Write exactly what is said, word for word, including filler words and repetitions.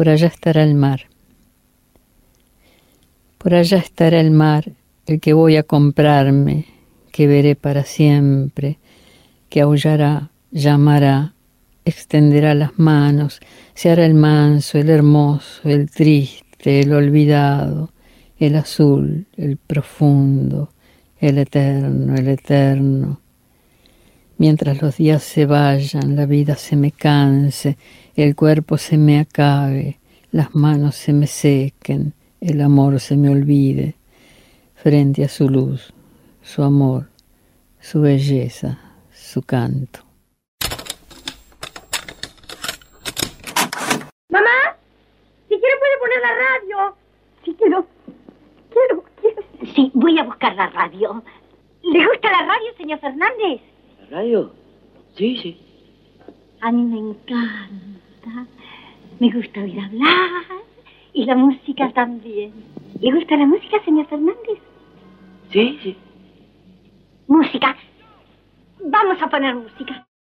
por allá estará el mar. Por allá estará el mar, el que voy a comprarme, que veré para siempre, que aullará, llamará, extenderá las manos, se hará el manso, el hermoso, el triste, el olvidado, el azul, el profundo, el eterno, el eterno. Mientras los días se vayan, la vida se me canse, el cuerpo se me acabe, las manos se me sequen, el amor se me olvide, frente a su luz, su amor, su belleza, su canto. Mamá, si quiere puede poner la radio. Si quiero, quiero, quiero. Sí, voy a buscar la radio. ¿Le gusta la radio, señor Fernández? ¿La radio? Sí, sí. A mí me encanta. Me gusta oír hablar y la música también. ¿Le gusta la música, señor Fernández? Sí, sí. Música. Vamos a poner música.